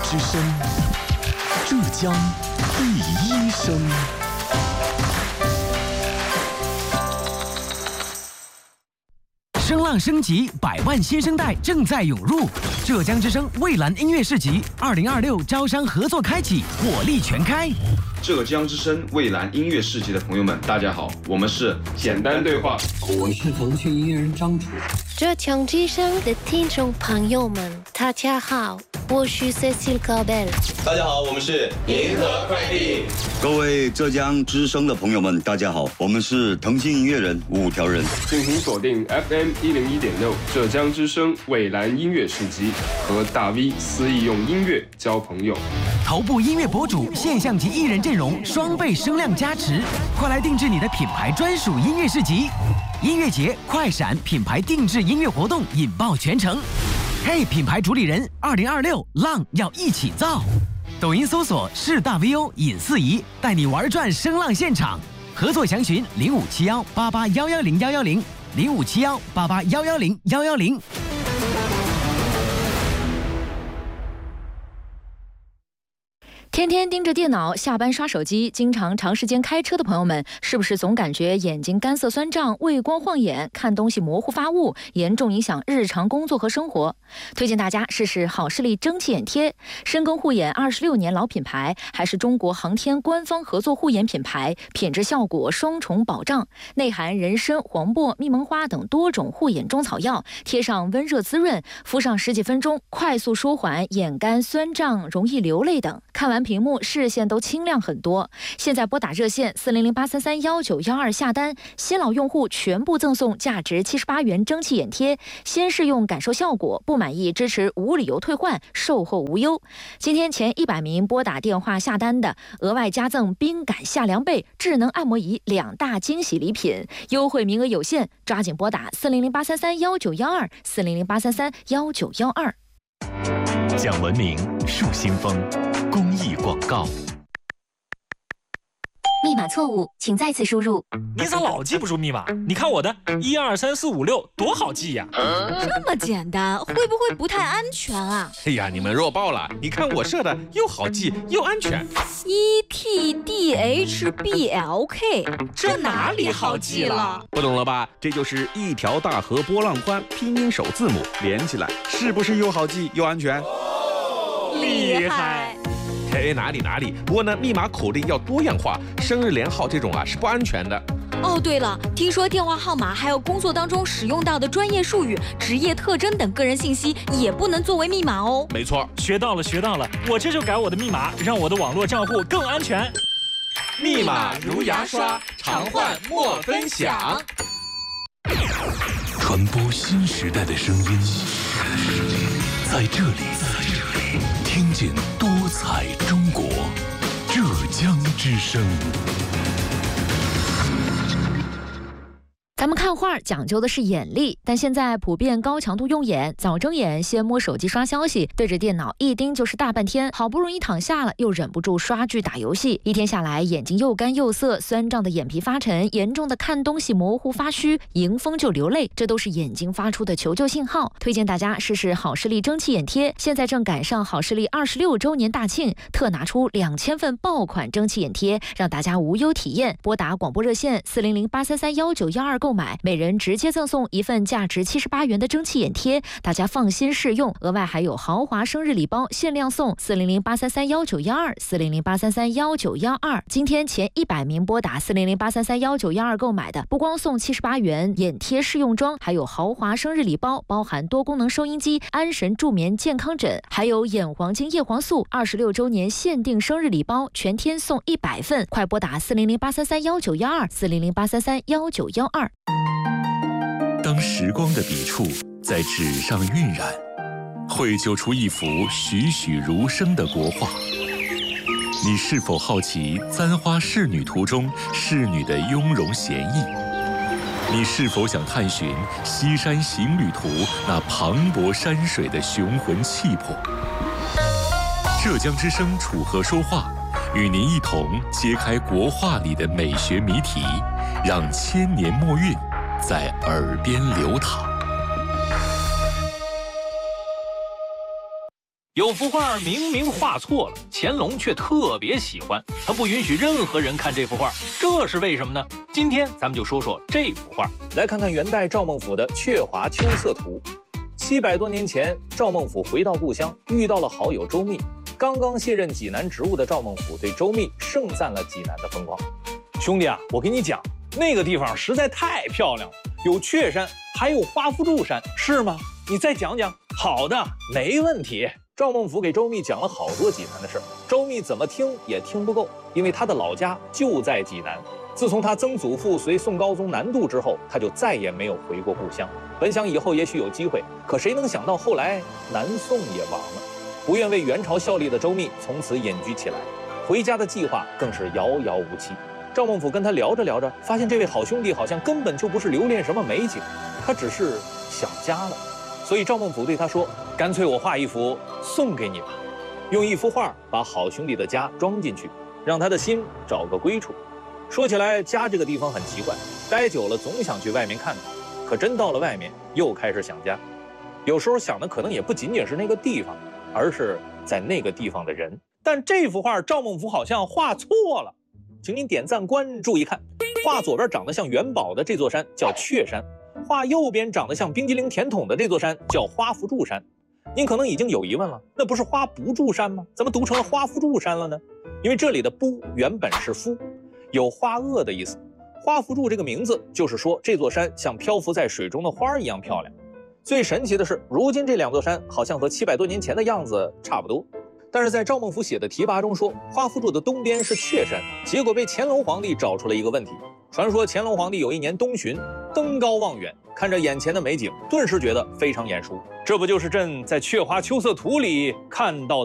之声，浙江第一声。 声浪升级，100万新生代正在涌入。浙江之声蔚蓝音乐市集2026招商合作开启，火力全开。 浙江之声蔚蓝音乐市集的朋友们，大家好，我们是简单对话， 我是腾讯音乐人张楚。 浙江之声的听众朋友们，大家好，我是 Cecile Cabel。 大家好，我们是银河快递。 各位浙江之声的朋友们，大家好，我们是腾讯音乐人5条人。 敬请锁定 FM 101.6浙江之声蔚蓝音乐市集，和大 V 肆意用音乐交朋友。 头部音乐博主、现象级艺人阵容双倍声量加持，快来定制你的品牌专属音乐市集。音乐节快闪品牌定制音乐活动引爆全城。嘿，品牌主理人，2026浪要一起造。抖音搜索是大 VO 尹四仪，带你玩转声浪现场。合作详询0571881101057188110110。 天天盯着电脑，下班刷手机，经常长时间开车的朋友们，是不是总感觉眼睛干涩酸胀、畏光晃眼，看东西模糊发雾，严重影响日常工作和生活？推荐大家试试好视力蒸汽眼贴，深耕护眼26年老品牌，还是中国航天官方合作护眼品牌，品质效果双重保障，内含人参、黄柏、蜜蒙花等多种护眼中草药，贴上温热滋润，敷上10几分钟，快速舒缓眼干、酸胀、容易流泪等。看完屏幕视线都清亮很多。现在拨打热线40083319912下单，新老用户全部赠送价值78元蒸汽眼贴，先试用感受效果，不满意支持无理由退换，售后无忧。今天前100名拨打电话下单的，额外加赠冰感夏凉被、智能按摩仪2大惊喜礼品，优惠名额有限，抓紧拨打40083319912，40083319912。 讲文明树新风，公益广告。 密码错误，请再次输入。 你咋老记不住密码？你看我的12345多好记呀！ 这么简单，会不会不太安全啊？ 哎呀，你们弱爆了！你看我设的又好记又安全。 ETDHBLK， 这哪里好记了？ 不懂了吧？这就是一条大河波浪宽，拼音首字母连起来，是不是又好记又安全？ 厉害！ 嘿，哪里，不过呢，密码口令要多样化，生日连号这种啊是不安全的。 哦，对了，听说电话号码还有工作当中使用到的专业术语、职业特征等个人信息也不能作为密码哦。 没错， 学到了，我这就改我的密码，让我的网络账户更安全。 密码如牙刷，常换莫分享。 传播新时代的声音，在这里听见多彩中国，浙江之声。 咱们看画讲究的是眼力，但现在普遍高强度用眼，早睁眼先摸手机刷消息，对着电脑一盯就是大半天，好不容易躺下了，又忍不住刷剧打游戏，一天下来眼睛又干又涩，酸胀的眼皮发沉，严重的看东西模糊发虚，迎风就流泪，这都是眼睛发出的求救信号。推荐大家试试好视力蒸汽眼贴，现在正赶上好视力26周年大庆，特拿出2000份爆款蒸汽眼贴，让大家无忧体验。拨打广播热线40083319912购买，每人直接赠送一份价值78元的蒸汽眼贴，大家放心试用。额外还有豪华生日礼包限量送，40083319912，40083319912。今天前100名拨打40083319912购买的，不光送78元眼贴试用装，还有豪华生日礼包，包含多功能收音机、安神助眠健康枕，还有眼黄金叶黄素26周年限定生日礼包，全天送100份。快拨打40083319912，40083319912。 当时光的笔触在纸上晕染，绘就出一幅栩栩如生的国画。你是否好奇《簪花仕女图》中仕女的雍容娴逸？你是否想探寻《西山行旅图》那磅礴山水的雄浑气魄？浙江之声楚河说话，与您一同揭开国画里的美学谜题，让千年墨韵在耳边流淌。 由有幅画明明画错了，乾隆却特别喜欢，他不允许任何人看这幅画，这是为什么呢？今天咱们就说说这幅画。来看看元代赵孟俯的《鹊华秋色图》。700多年前，赵孟俯回到故乡，遇到了好友周密。刚刚卸任济南职务的赵孟俯对周密盛赞了济南的风光。兄弟啊，我跟你讲，那个地方实在太漂亮了，有雀山，还有花福柱山，是吗？你再讲讲。好的，没问题。赵孟俯给周密讲了好多济南的事儿，周密怎么听也听不够，因为他的老家就在济南。自从他曾祖父随宋高宗南渡之后，他就再也没有回过故乡。本想以后也许有机会，可谁能想到后来南宋也亡了。不愿为元朝效力的周密从此隐居起来，回家的计划更是遥遥无期。赵孟俯跟他聊着聊着，发现这位好兄弟好像根本就不是留恋什么美景，他只是想家了。所以赵孟俯对他说：“干脆我画一幅送给你吧，用一幅画把好兄弟的家装进去，让他的心找个归处。”说起来，家这个地方很奇怪，待久了总想去外面看看，可真到了外面又开始想家。有时候想的可能也不仅仅是那个地方，而是在那个地方的人。但这幅画赵孟俯好像画错了，请您点赞关注一看。画左边长得像元宝的这座山叫雀山，画右边长得像冰激凌甜筒的这座山叫花福柱山。您可能已经有疑问了，那不是花不柱山吗？怎么读成了花福柱山了呢？因为这里的不原本是夫，有花萼的意思。花福柱这个名字就是说这座山像漂浮在水中的花一样漂亮。最神奇的是，如今这两座山好像和700多年前的样子差不多。但是在赵孟俯写的题跋中说，花福柱的东边是雀山，结果被乾隆皇帝找出了一个问题。传说乾隆皇帝有一年东巡，登高望远，看着眼前的美景，顿时觉得非常眼熟。这不就是朕在《鹊华秋色图》里看到的